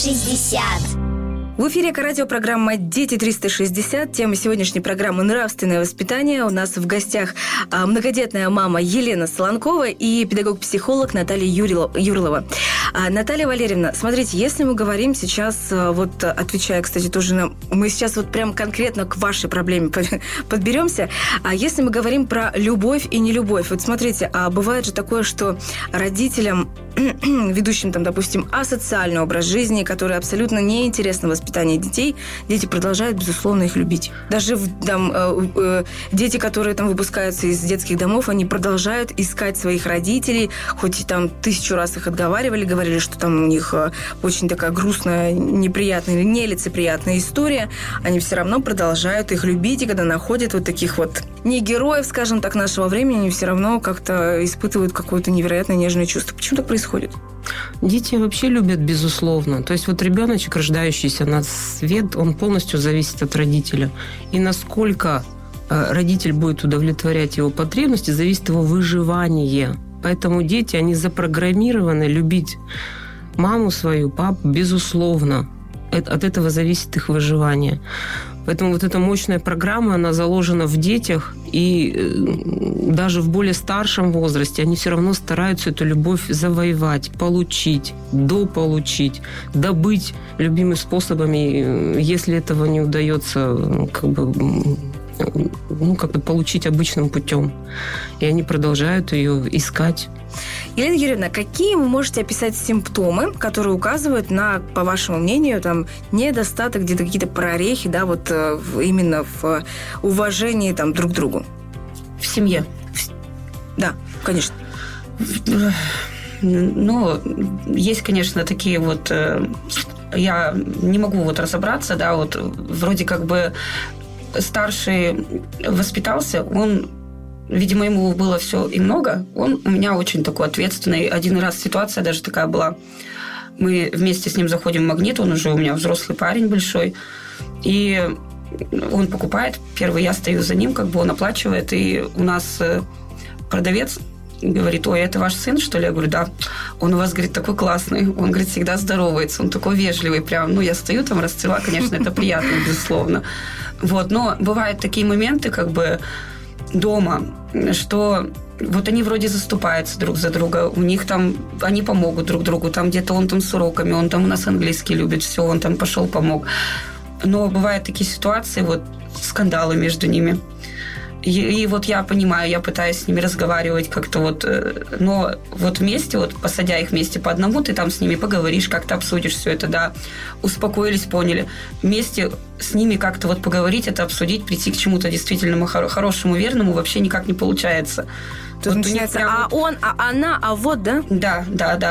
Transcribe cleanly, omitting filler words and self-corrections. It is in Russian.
360. В эфире радиопрограмма «Дети 360». Тема сегодняшней программы «Нравственное воспитание». У нас в гостях многодетная мама Елена Солонкова и педагог-психолог Наталья Юрлова. Наталья Валерьевна, смотрите, если мы говорим сейчас, вот отвечая, кстати, тоже мы сейчас вот прям конкретно к вашей проблеме подберемся. А если мы говорим про любовь и нелюбовь, вот смотрите, бывает же такое, что родителям, ведущим там, допустим, асоциальный образ жизни, который абсолютно неинтересно воспитание детей, дети продолжают, безусловно, их любить. Даже дети, которые там выпускаются из детских домов, они продолжают искать своих родителей, хоть и там 1000 раз их отговаривали, говорили, что там у них очень такая грустная, неприятная или нелицеприятная история, они все равно продолжают их любить, и когда находят вот таких вот не героев, скажем так, нашего времени, они все равно как-то испытывают какое-то невероятно нежное чувство. Почему так происходит? Дети вообще любят, безусловно. То есть вот ребеночек, рождающийся на свет, он полностью зависит от родителя. И насколько родитель будет удовлетворять его потребности, зависит его выживание. Поэтому дети, они запрограммированы любить маму свою, папу, безусловно. От этого зависит их выживание. Поэтому вот эта мощная программа, она заложена в детях, и даже в более старшем возрасте они все равно стараются эту любовь завоевать, получить, дополучить, добыть любыми способами, если этого не удается как-то получить обычным путем. И они продолжают ее искать. Елена Юрьевна, какие вы можете описать симптомы, которые указывают на, по вашему мнению, там, недостаток, где-то какие-то прорехи, да, вот именно в уважении там, друг к другу? В семье? Да, конечно. Ну, есть, конечно, такие вот... Я не могу вот разобраться, да, вот вроде как бы старший воспитался, он... Видимо, ему было все и много. Он у меня очень такой ответственный. Один раз ситуация даже такая была. Мы вместе с ним заходим в «Магнит». Он уже у меня взрослый парень большой. И он покупает. Первый я стою за ним, как бы он оплачивает. И у нас продавец говорит: ой, это ваш сын, что ли? Я говорю: да. Он у вас, говорит, такой классный. Он, говорит, всегда здоровается. Он такой вежливый прям. Ну, я стою там, расцвела. Конечно, это приятно, безусловно. Вот. Но бывают такие моменты, как бы, дома, что вот они вроде заступаются друг за друга, у них там, они помогут друг другу, там где-то он там с уроками, он там у нас английский любит, все, он там пошел, помог. Но бывают такие ситуации, вот скандалы между ними. И вот я понимаю, я пытаюсь с ними разговаривать как-то вот, но вот вместе, вот посадя их вместе по одному, ты там с ними поговоришь, как-то обсудишь все это, да, успокоились, поняли. Вместе с ними как-то вот поговорить, это обсудить, прийти к чему-то действительно хорошему, верному вообще никак не получается. То есть, вот начинается, прям... а он, а она, а вот, да? Да.